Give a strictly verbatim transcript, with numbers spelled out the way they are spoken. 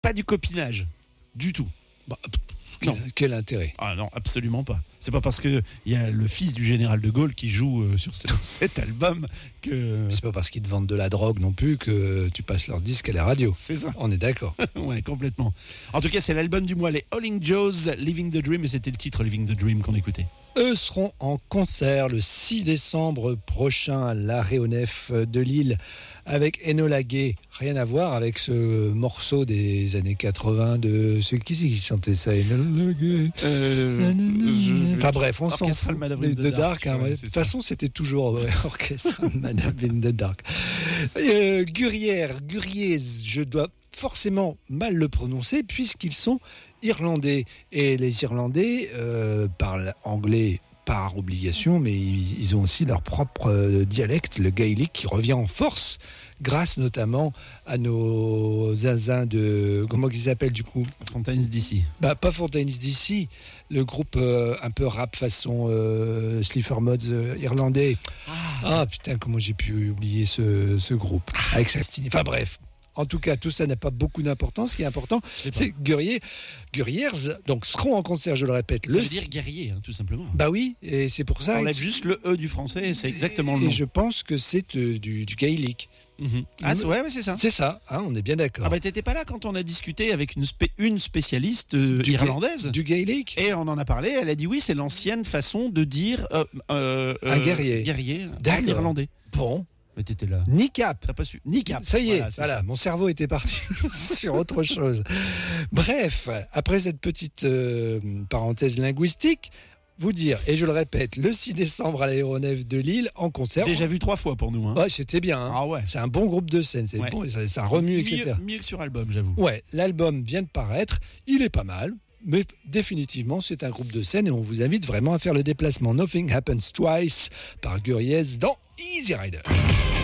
pas du copinage, du tout. Bah, quel, Non. quel intérêt? Ah non, absolument pas. C'est pas parce qu'il y a le fils du général de Gaulle qui joue euh, sur ce- cet album que... C'est pas parce qu'ils te vendent de la drogue non plus que tu passes leur disque à la radio. C'est ça. On est d'accord. Ouais, complètement. En tout cas, c'est l'album du mois, les Howling Joes, Living the Dream, et c'était le titre Living the Dream qu'on écoutait. Eux seront en concert le six décembre prochain à l'Aréonef de Lille avec Enola Gay. Rien à voir avec ce morceau des années quatre-vingts de... C'est qui c'est qui chantait ça? Enola Gay. Euh, je- Enfin bref, on s'en Orchestral fout. Madame de, in the de Dark, Dark. Hein, ouais, ouais. De c'est toute ça. façon, c'était toujours ouais, Orchestral Madame in the Dark. Euh, Gurrière, Gurriers, je dois forcément mal le prononcer puisqu'ils sont irlandais. Et les Irlandais euh, parlent anglais par obligation, mais ils, ils ont aussi leur propre euh, dialecte, le gaélique, qui revient en force, grâce notamment à nos zinzins de... Comment ils s'appellent du coup? Fontaine's D C. Bah, pas Fontaine's D C, le groupe euh, un peu rap façon euh, Sleaford Mods euh, irlandais. Ah putain, comment j'ai pu oublier ce, ce groupe avec sa style. Enfin bref. En tout cas, tout ça n'a pas beaucoup d'importance. Ce qui est important, Je sais pas. c'est Gurrier, Gurriers, donc seront en concert, je le répète. Ça le veut dire guerrier, hein, tout simplement. Bah oui, et c'est pour ça. T'enlèves juste le E du français et c'est exactement le Et nom. je pense que c'est euh, du, du gaélique. Mhm. Ah, c'est, ouais, ouais, c'est ça. C'est ça, hein, on est bien d'accord. Ah bah t'étais pas là quand on a discuté avec une, spé- une spécialiste euh, Du ga- irlandaise. Du gaélique. Et on en a parlé, elle a dit oui, c'est l'ancienne façon de dire euh, euh, Un guerrier. guerrier en D'accord. irlandais. Bon, Mais t'étais là. ni cap. T'as pas su. Ni cap. Ça y est, Voilà, voilà, c'est ça. mon cerveau était parti sur autre chose. Bref, après cette petite euh, parenthèse linguistique, vous dire, et je le répète, le six décembre à l'aéronef de Lille en concert. Déjà vu trois fois pour nous. Hein. Ouais, c'était bien. Hein. Ah ouais. C'est un bon groupe de scène, c'est Ouais. bon, ça, ça remue, et cetera. Mieux, mieux que sur album, j'avoue. Ouais, l'album vient de paraître, il est pas mal, mais définitivement c'est un groupe de scène et on vous invite vraiment à faire le déplacement. Nothing Happens Twice par Gurriez dans Easy Rider.